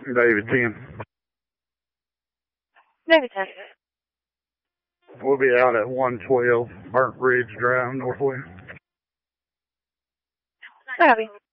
David 10. David 10. We'll be out at 112 Burnt Ridge Drive, Northwest. Copy.